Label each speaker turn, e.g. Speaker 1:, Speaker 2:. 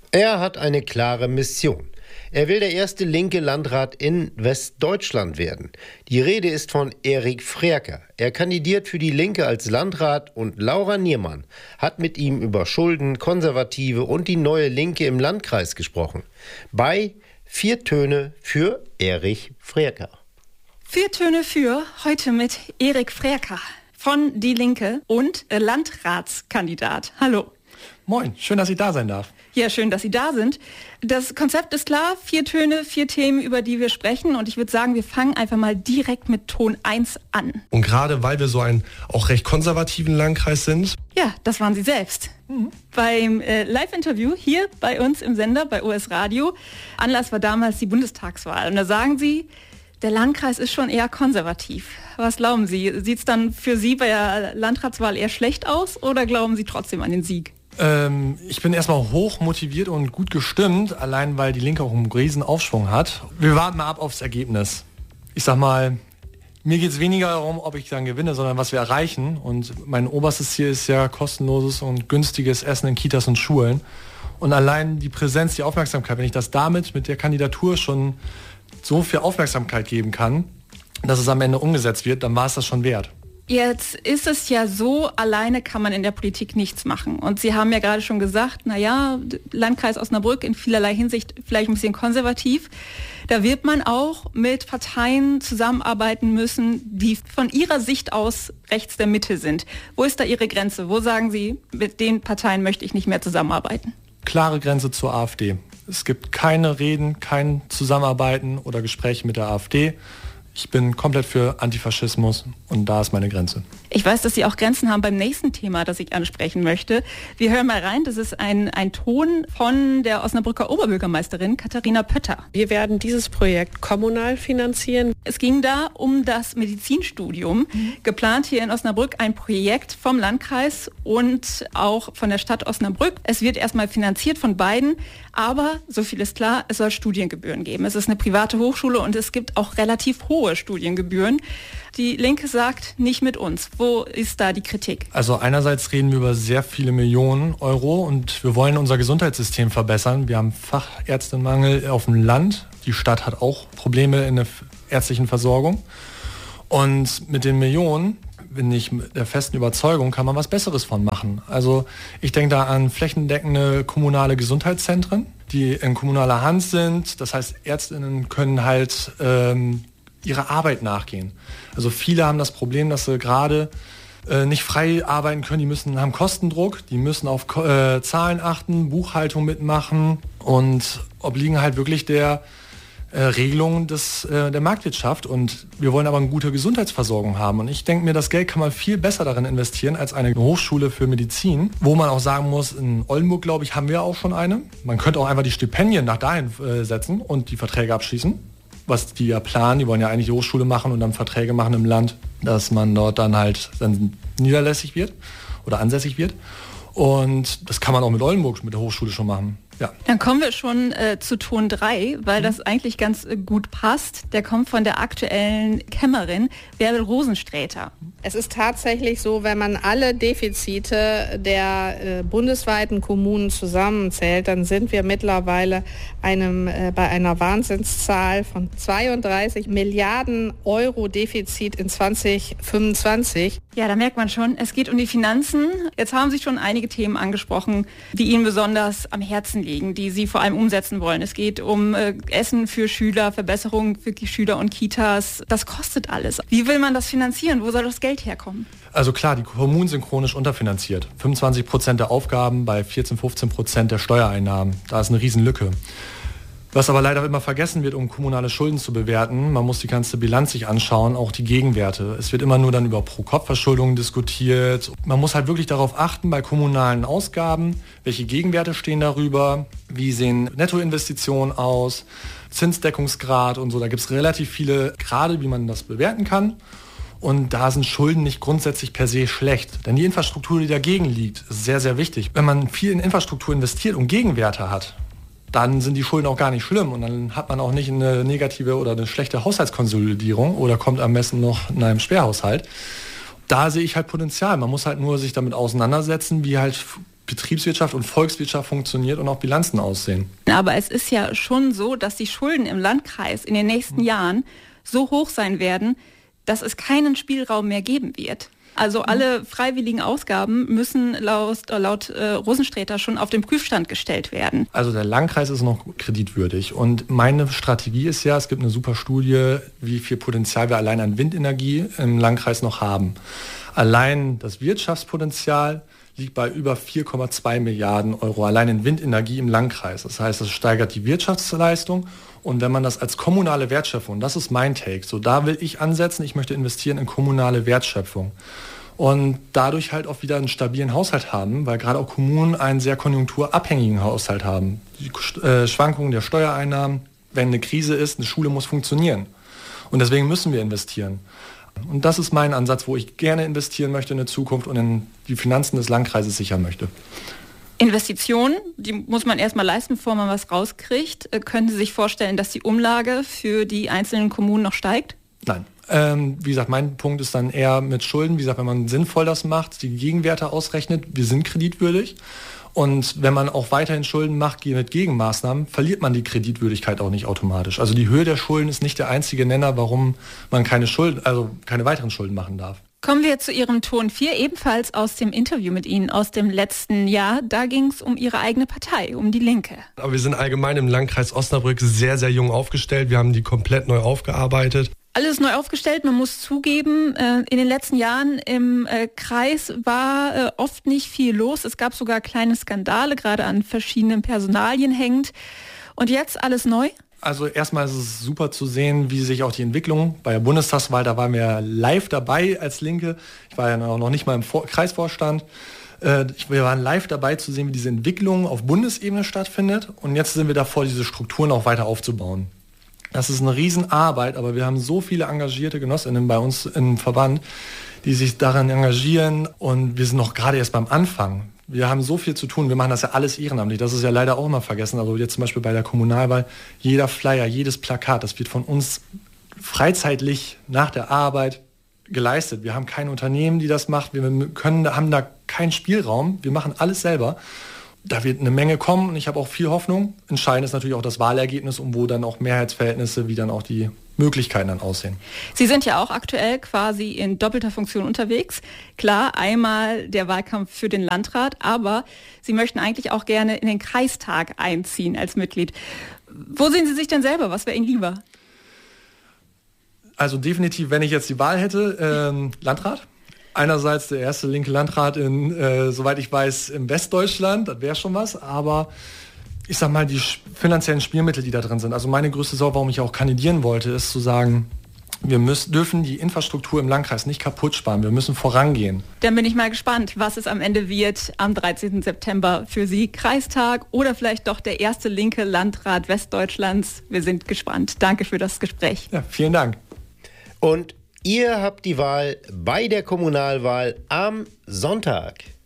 Speaker 1: Er hat eine klare Mission. Er will der erste linke Landrat in Westdeutschland werden. Die Rede ist von Erik Frerker. Er kandidiert für die Linke als Landrat und Laura Niermann hat mit ihm über Schulden, Konservative und die neue Linke im Landkreis gesprochen. Bei 4 Töne für Erik Frerker.
Speaker 2: 4 Töne für heute mit Erik Frerker von Die Linke und Landratskandidat. Hallo.
Speaker 3: Moin, schön, dass ich da sein darf.
Speaker 2: Ja, schön, dass Sie da sind. Das Konzept ist klar, 4 Töne, 4 Themen, über die wir sprechen. Und ich würde sagen, wir fangen einfach mal direkt mit Ton 1 an.
Speaker 3: Und gerade weil wir so einen auch recht konservativen Landkreis sind.
Speaker 2: Ja, das waren Sie selbst. Beim Live-Interview hier bei uns im Sender, bei OS Radio. Anlass war damals die Bundestagswahl. Und da sagen Sie, der Landkreis ist schon eher konservativ. Was glauben Sie? Sieht es dann für Sie bei der Landratswahl eher schlecht aus oder glauben Sie trotzdem an den Sieg?
Speaker 3: Ich bin erstmal hoch motiviert und gut gestimmt, allein weil die Linke auch einen riesen Aufschwung hat. Wir warten mal ab aufs Ergebnis. Ich sag mal, mir geht es weniger darum, ob ich dann gewinne, sondern was wir erreichen. Und mein oberstes Ziel ist ja kostenloses und günstiges Essen in Kitas und Schulen. Und allein die Präsenz, die Aufmerksamkeit, wenn ich das damit mit der Kandidatur schon so viel Aufmerksamkeit geben kann, dass es am Ende umgesetzt wird, dann war es das schon wert.
Speaker 2: Jetzt ist es ja so, alleine kann man in der Politik nichts machen. Und Sie haben ja gerade schon gesagt, Landkreis Osnabrück in vielerlei Hinsicht vielleicht ein bisschen konservativ. Da wird man auch mit Parteien zusammenarbeiten müssen, die von Ihrer Sicht aus rechts der Mitte sind. Wo ist da Ihre Grenze? Wo sagen Sie, mit den Parteien möchte ich nicht mehr zusammenarbeiten?
Speaker 3: Klare Grenze zur AfD. Es gibt keine Reden, kein Zusammenarbeiten oder Gespräche mit der AfD. Ich bin komplett für Antifaschismus und da ist meine Grenze.
Speaker 2: Ich weiß, dass Sie auch Grenzen haben beim nächsten Thema, das ich ansprechen möchte. Wir hören mal rein, das ist ein Ton von der Osnabrücker Oberbürgermeisterin Katharina Pötter.
Speaker 4: Wir werden dieses Projekt kommunal finanzieren.
Speaker 2: Es ging da um das Medizinstudium. Geplant hier in Osnabrück ein Projekt vom Landkreis und auch von der Stadt Osnabrück. Es wird erstmal finanziert von beiden, aber so viel ist klar, es soll Studiengebühren geben. Es ist eine private Hochschule und es gibt auch relativ hohe Studiengebühren. Die Linke sagt, nicht mit uns. Wo ist da die Kritik?
Speaker 3: Also einerseits reden wir über sehr viele Millionen Euro und wir wollen unser Gesundheitssystem verbessern. Wir haben Fachärztemangel auf dem Land. Die Stadt hat auch Probleme in der ärztlichen Versorgung. Und mit den Millionen, bin ich mit der festen Überzeugung, kann man was Besseres von machen. Also ich denke da an flächendeckende kommunale Gesundheitszentren, die in kommunaler Hand sind. Das heißt, Ärztinnen können halt ihrer Arbeit nachgehen. Also viele haben das Problem, dass sie gerade nicht frei arbeiten können, haben Kostendruck, die müssen auf Zahlen achten, Buchhaltung mitmachen und obliegen halt wirklich der Regelung der Marktwirtschaft. Und wir wollen aber eine gute Gesundheitsversorgung haben. Und ich denke mir, das Geld kann man viel besser darin investieren als eine Hochschule für Medizin, wo man auch sagen muss, in Oldenburg, glaube ich, haben wir auch schon eine. Man könnte auch einfach die Stipendien nach dahin setzen und die Verträge abschließen. Was die ja planen, die wollen ja eigentlich die Hochschule machen und dann Verträge machen im Land, dass man dort dann halt niederlässig wird oder ansässig wird. Und das kann man auch mit Oldenburg, mit der Hochschule schon machen. Ja.
Speaker 2: Dann kommen wir schon zu Ton 3, weil das eigentlich ganz gut passt. Der kommt von der aktuellen Kämmerin Bärbel Rosensträter.
Speaker 4: Es ist tatsächlich so, wenn man alle Defizite der bundesweiten Kommunen zusammenzählt, dann sind wir mittlerweile bei einer Wahnsinnszahl von 32 Milliarden Euro Defizit in 2025.
Speaker 2: Ja, da merkt man schon, es geht um die Finanzen. Jetzt haben Sie schon einige Themen angesprochen, die Ihnen besonders am Herzen liegen, die Sie vor allem umsetzen wollen. Es geht um Essen für Schüler, Verbesserungen für die Schüler und Kitas. Das kostet alles. Wie will man das finanzieren? Wo soll das Geld herkommen?
Speaker 3: Also klar, die Kommunen sind chronisch unterfinanziert. 25% der Aufgaben bei 14-15% der Steuereinnahmen. Da ist eine Riesenlücke. Was aber leider immer vergessen wird, um kommunale Schulden zu bewerten, man muss die ganze Bilanz sich anschauen, auch die Gegenwerte. Es wird immer nur dann über Pro-Kopf-Verschuldung diskutiert. Man muss halt wirklich darauf achten, bei kommunalen Ausgaben, welche Gegenwerte stehen darüber, wie sehen Nettoinvestitionen aus, Zinsdeckungsgrad und so. Da gibt es relativ viele Grade, wie man das bewerten kann. Und da sind Schulden nicht grundsätzlich per se schlecht. Denn die Infrastruktur, die dagegen liegt, ist sehr, sehr wichtig. Wenn man viel in Infrastruktur investiert und Gegenwerte hat, dann sind die Schulden auch gar nicht schlimm und dann hat man auch nicht eine negative oder eine schlechte Haushaltskonsolidierung oder kommt am besten noch in einem Sperrhaushalt. Da sehe ich halt Potenzial. Man muss halt nur sich damit auseinandersetzen, wie halt Betriebswirtschaft und Volkswirtschaft funktioniert und auch Bilanzen aussehen.
Speaker 2: Aber es ist ja schon so, dass die Schulden im Landkreis in den nächsten Jahren so hoch sein werden, dass es keinen Spielraum mehr geben wird. Also alle freiwilligen Ausgaben müssen laut Rosensträter schon auf den Prüfstand gestellt werden.
Speaker 3: Also der Landkreis ist noch kreditwürdig und meine Strategie ist ja, es gibt eine super Studie, wie viel Potenzial wir allein an Windenergie im Landkreis noch haben. Allein das Wirtschaftspotenzial liegt bei über 4,2 Milliarden Euro allein in Windenergie im Landkreis. Das heißt, es steigert die Wirtschaftsleistung und wenn man das als kommunale Wertschöpfung, das ist mein Take, so da will ich ansetzen, ich möchte investieren in kommunale Wertschöpfung und dadurch halt auch wieder einen stabilen Haushalt haben, weil gerade auch Kommunen einen sehr konjunkturabhängigen Haushalt haben. Die Schwankungen der Steuereinnahmen, wenn eine Krise ist, eine Schule muss funktionieren und deswegen müssen wir investieren. Und das ist mein Ansatz, wo ich gerne investieren möchte in die Zukunft und in die Finanzen des Landkreises sichern möchte.
Speaker 2: Investitionen, die muss man erstmal leisten, bevor man was rauskriegt. Können Sie sich vorstellen, dass die Umlage für die einzelnen Kommunen noch steigt?
Speaker 3: Nein. Wie gesagt, mein Punkt ist dann eher mit Schulden. Wie gesagt, wenn man sinnvoll das macht, die Gegenwerte ausrechnet, wir sind kreditwürdig. Und wenn man auch weiterhin Schulden macht mit Gegenmaßnahmen, verliert man die Kreditwürdigkeit auch nicht automatisch. Also die Höhe der Schulden ist nicht der einzige Nenner, warum man keine weiteren Schulden machen darf.
Speaker 2: Kommen wir zu Ihrem Ton 4, ebenfalls aus dem Interview mit Ihnen aus dem letzten Jahr. Da ging es um Ihre eigene Partei, um die Linke.
Speaker 5: Aber wir sind allgemein im Landkreis Osnabrück sehr, sehr jung aufgestellt. Wir haben die komplett neu aufgearbeitet.
Speaker 2: Alles neu aufgestellt, man muss zugeben, in den letzten Jahren im Kreis war oft nicht viel los. Es gab sogar kleine Skandale, gerade an verschiedenen Personalien hängend. Und jetzt alles neu?
Speaker 3: Also erstmal ist es super zu sehen, wie sich auch die Entwicklung bei der Bundestagswahl, da waren wir live dabei als Linke. Ich war ja noch nicht mal im Kreisvorstand. Wir waren live dabei zu sehen, wie diese Entwicklung auf Bundesebene stattfindet. Und jetzt sind wir davor, diese Strukturen auch weiter aufzubauen. Das ist eine Riesenarbeit, aber wir haben so viele engagierte Genossinnen bei uns im Verband, die sich daran engagieren und wir sind noch gerade erst beim Anfang. Wir haben so viel zu tun, wir machen das ja alles ehrenamtlich, das ist ja leider auch immer vergessen, also jetzt zum Beispiel bei der Kommunalwahl, jeder Flyer, jedes Plakat, das wird von uns freizeitlich nach der Arbeit geleistet. Wir haben kein Unternehmen, die das macht, haben da keinen Spielraum, wir machen alles selber. Da wird eine Menge kommen und ich habe auch viel Hoffnung. Entscheidend ist natürlich auch das Wahlergebnis und wo dann auch Mehrheitsverhältnisse, wie dann auch die Möglichkeiten dann aussehen.
Speaker 2: Sie sind ja auch aktuell quasi in doppelter Funktion unterwegs. Klar, einmal der Wahlkampf für den Landrat, aber Sie möchten eigentlich auch gerne in den Kreistag einziehen als Mitglied. Wo sehen Sie sich denn selber? Was wäre Ihnen lieber?
Speaker 3: Also definitiv, wenn ich jetzt die Wahl hätte, Landrat. Einerseits der erste linke Landrat soweit ich weiß, im Westdeutschland, das wäre schon was, aber ich sag mal, die finanziellen Spielmittel, die da drin sind, also meine größte Sorge, warum ich auch kandidieren wollte, ist zu sagen, wir dürfen die Infrastruktur im Landkreis nicht kaputt sparen, wir müssen vorangehen.
Speaker 2: Dann bin ich mal gespannt, was es am Ende wird am 13. September für Sie, Kreistag oder vielleicht doch der erste linke Landrat Westdeutschlands. Wir sind gespannt. Danke für das Gespräch.
Speaker 3: Ja, vielen Dank.
Speaker 1: Und ihr habt die Wahl bei der Kommunalwahl am Sonntag.